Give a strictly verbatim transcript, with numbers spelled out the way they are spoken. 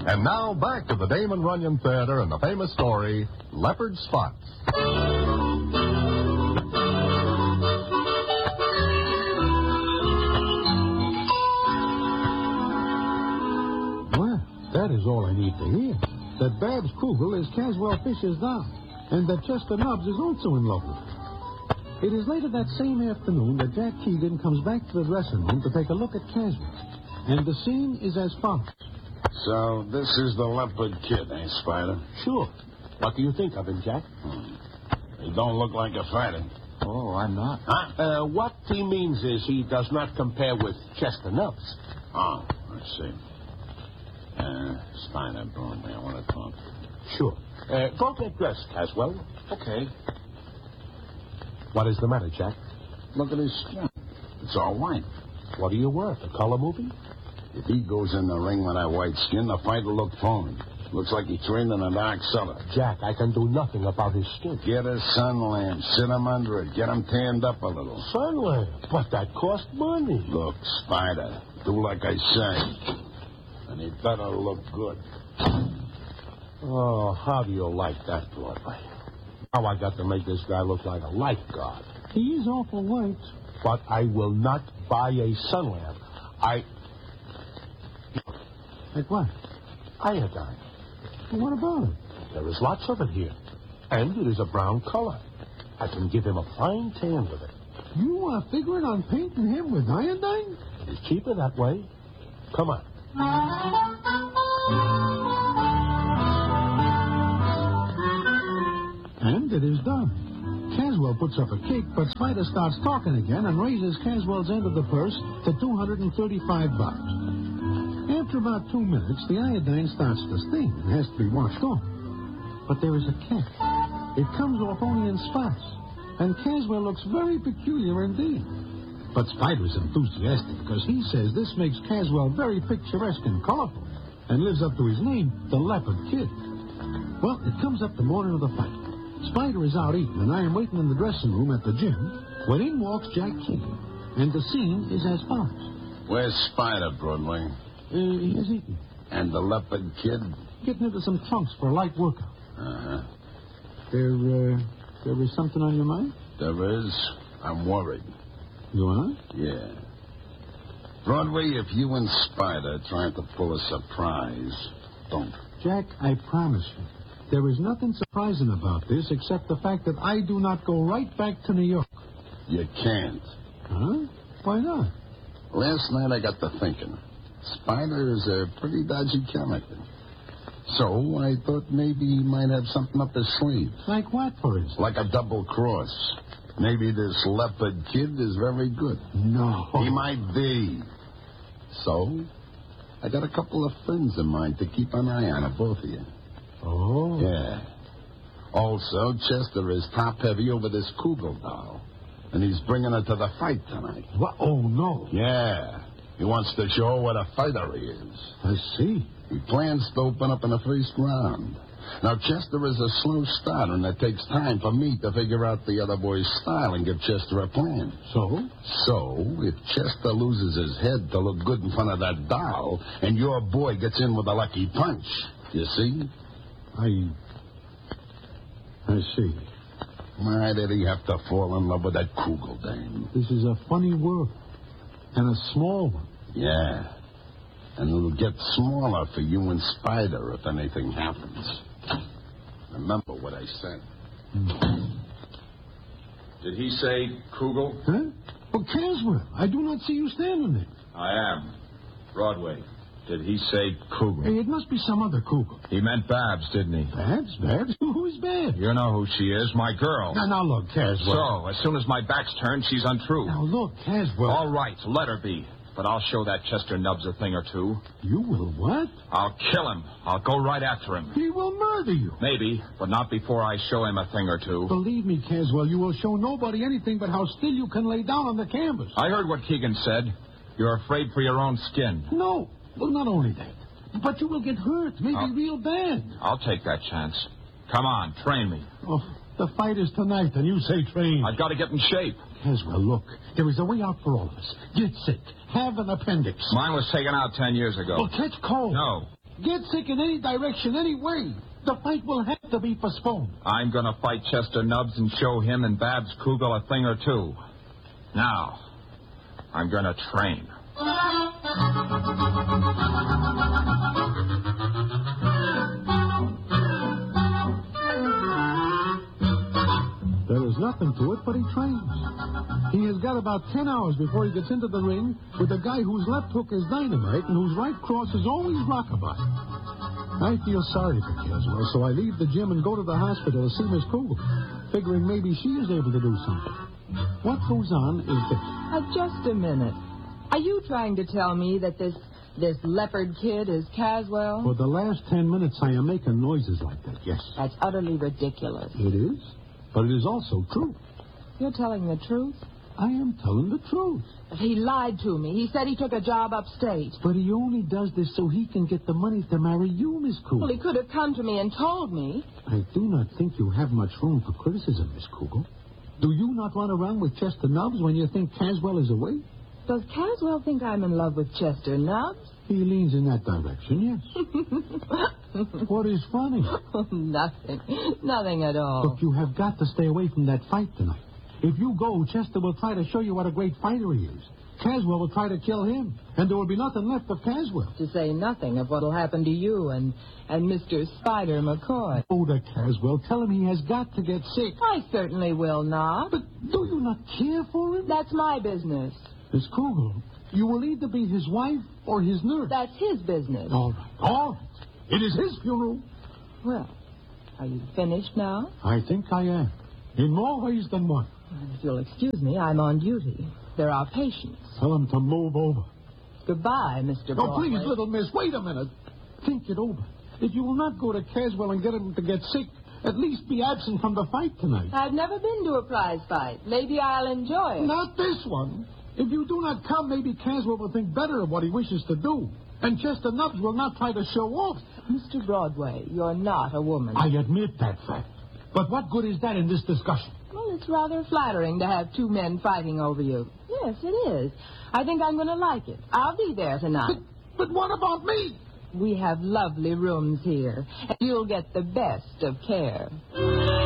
And now back to the Damon Runyon Theater and the famous story, Leopard Spots. Well, that is all I need to hear. That Babs Kugel is Caswell Fisher's doll, and that Chester Nubbs is also in love with her. It is later that same afternoon that Jack Keegan comes back to the dressing room to take a look at Caswell. And the scene is as follows. So, this is the Leopard Kid, eh, Spider? Sure. What do you think of him, Jack? Hmm. He don't look like a fighter. Oh, I'm not. Huh? Uh, what he means is he does not compare with Chester Nubbs. Oh, I see. Uh, Spider, Broadway, I want to talk to you. Sure. Uh, go get dressed, Caswell. Okay. What is the matter, Jack? Look at his skin. It's all white. What are you worth, a color movie? If he goes in the ring with that white skin, the fight will look phony. Looks like he trained in a dark cellar. Jack, I can do nothing about his skin. Get a sun lamp, sit him under it, get him tanned up a little. Sun lamp? But that costs money. Look, Spider, do like I say. And he better look good. Oh, how do you like that, Broadway? Now I got to make this guy look like a lifeguard. He is awful white. But I will not buy a sun lamp. I... Like what? Iodine. Well, what about it? There is lots of it here. And it is a brown color. I can give him a fine tan with it. You are figuring on painting him with iodine? It is cheaper that way. Come on. And it is done. Caswell puts up a kick, but Spider starts talking again and raises Caswell's end of the purse to two hundred thirty-five bucks. After about two minutes, the iodine starts to sting and has to be washed off. But there is a catch. It comes off only in spots, and Caswell looks very peculiar indeed. But Spider is enthusiastic because he says this makes Caswell very picturesque and colorful and lives up to his name, the Leopard Kid. Well, it comes up the morning of the fight. Spider is out eating, and I am waiting in the dressing room at the gym when in walks Jack Keegan, and the scene is as follows. Where's Spider, Broadway? Uh, he is eating. And the Leopard Kid? Getting into some trunks for a light workout. Uh-huh. There, uh, there is something on your mind? There is. I'm worried. You are? Yeah. Broadway, if you and Spider are trying to pull a surprise, don't. Jack, I promise you, there is nothing surprising about this except the fact that I do not go right back to New York. You can't. Huh? Why not? Last night I got to thinking. Spider is a pretty dodgy character. So I thought maybe he might have something up his sleeve. Like what, for instance? Like a double cross. Maybe this Leopard Kid is very good. No. He might be. So I got a couple of friends of mine to keep an eye on, both of you. Oh. Yeah. Also, Chester is top-heavy over this Kugel doll. And he's bringing her to the fight tonight. What? Oh, no. Yeah. He wants to show her what a fighter he is. I see. He plans to open up in the first round. Now, Chester is a slow starter, and it takes time for me to figure out the other boy's style and give Chester a plan. So? So, if Chester loses his head to look good in front of that doll, and your boy gets in with a lucky punch, you see? I... I see. Why did he have to fall in love with that Kugel dame? This is a funny world. And a small one. Yeah. And it'll get smaller for you and Spider if anything happens. Remember what I said. Mm-hmm. Did he say Kugel? Huh? Well, Caswell, I do not see you standing there. I am. Broadway. Did he say Kugel? Hey, it must be some other Kugel. He meant Babs, didn't he? Babs? Babs? Who's Babs? You know who she is, my girl. Now, now, look, Caswell. So, as soon as my back's turned, she's untrue. Now, look, Caswell. All right, let her be. But I'll show that Chester Nubbs a thing or two. You will what? I'll kill him. I'll go right after him. He will murder you. Maybe, but not before I show him a thing or two. Believe me, Caswell, you will show nobody anything but how still you can lay down on the canvas. I heard what Keegan said. You're afraid for your own skin. No. Well, not only that, but you will get hurt, maybe I'll, real bad. I'll take that chance. Come on, train me. Oh, the fight is tonight, and you say train. I've got to get in shape. Caswell, look, there is a way out for all of us. Get sick. Have an appendix. Mine was taken out ten years ago. Well, catch cold. No. Get sick in any direction, any way. The fight will have to be postponed. I'm going to fight Chester Nubbs and show him and Babs Kugel a thing or two. Now, I'm going to train. There is nothing to it, but he trains. He has got about ten hours before he gets into the ring with a guy whose left hook is dynamite and whose right cross is always rockabye. I feel sorry for Caswell, so I leave the gym and go to the hospital to see Miss Kugel, figuring maybe she is able to do something. What goes on is this. Uh, just a minute. Are you trying to tell me that this this leopard kid is Caswell? For the last ten minutes, I am making noises like that, yes. That's utterly ridiculous. It is, but it is also true. You're telling the truth? I am telling the truth. He lied to me. He said he took a job upstate. But he only does this so he can get the money to marry you, Miss Kugel. Well, he could have come to me and told me. I do not think you have much room for criticism, Miss Kugel. Do you not run around with Chester Nubbs when you think Caswell is away? Does Caswell think I'm in love with Chester Nubbs? He leans in that direction, yes. What is funny? Nothing. Nothing at all. Look, you have got to stay away from that fight tonight. If you go, Chester will try to show you what a great fighter he is. Caswell will try to kill him, and there will be nothing left of Caswell. To say nothing of what will happen to you and, and Mister Spider McCoy. Oh, to Caswell. Tell him he has got to get sick. I certainly will not. But do you not care for him? That's my business. Miss Kugel, you will either be his wife or his nurse. That's his business. All right, all right. It is his funeral. Well, are you finished now? I think I am. In more ways than one. If you'll excuse me, I'm on duty. There are patients. Tell him to move over. Goodbye, Mister Oh, Broadway. please, little miss, wait a minute. Think it over. If you will not go to Caswell and get him to get sick, at least be absent from the fight tonight. I've never been to a prize fight. Maybe I'll enjoy it. Not this one. If you do not come, maybe Caswell will think better of what he wishes to do. And Chester Nubbs will not try to show off. Mister Broadway, you're not a woman. I admit that fact. But what good is that in this discussion? Well, it's rather flattering to have two men fighting over you. Yes, it is. I think I'm going to like it. I'll be there tonight. But, but what about me? We have lovely rooms here, and you'll get the best of care.